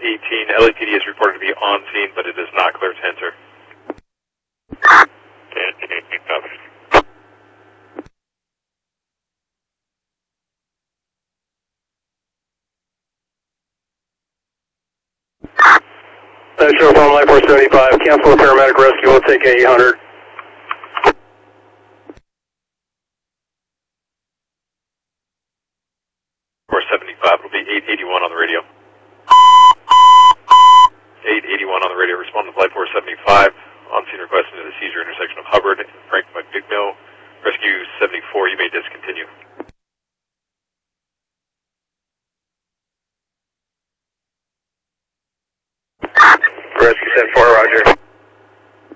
18. LAPD is reported to be on scene, but it is not clear to enter. 18, copy. Sheriff on Light 475, cancel the paramedic rescue, we'll take 800. It'll be 881 on the radio. 881 on the radio, respond to Flight 475, on scene requesting to the seizure intersection of Hubbard and Frank.